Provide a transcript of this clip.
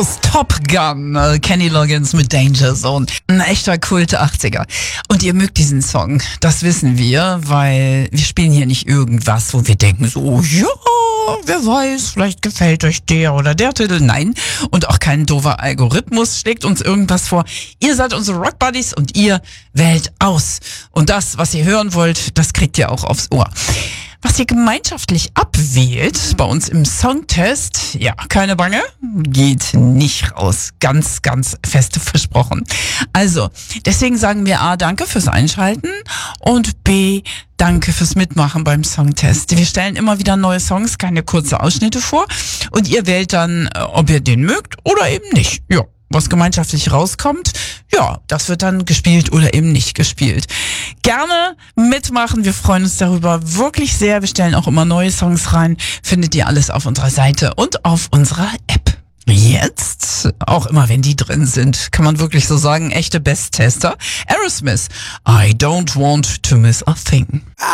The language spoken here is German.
Top Gun, Kenny Loggins mit Danger Zone. Ein echter Kult 80er. Und ihr mögt diesen Song, das wissen wir, weil wir spielen hier nicht irgendwas, wo wir denken so, ja, wer weiß, vielleicht gefällt euch der oder der Titel. Nein, und auch kein doofer Algorithmus schlägt uns irgendwas vor. Ihr seid unsere Rock Buddies und ihr wählt aus. Und das, was ihr hören wollt, das kriegt ihr auch aufs Ohr. Was ihr gemeinschaftlich abwählt bei uns im Songtest, ja, keine Bange, geht nicht raus. Ganz, ganz fest versprochen. Also, deswegen sagen wir A, danke fürs Einschalten und B, danke fürs Mitmachen beim Songtest. Wir stellen immer wieder neue Songs, keine kurze Ausschnitte vor und ihr wählt dann, ob ihr den mögt oder eben nicht. Ja. Was gemeinschaftlich rauskommt, ja, das wird dann gespielt oder eben nicht gespielt. Gerne mitmachen, wir freuen uns darüber wirklich sehr. Wir stellen auch immer neue Songs rein, findet ihr alles auf unserer Seite und auf unserer App. Jetzt, auch immer wenn die drin sind, kann man wirklich so sagen, echte Besttester. Aerosmith, I don't want to miss a thing.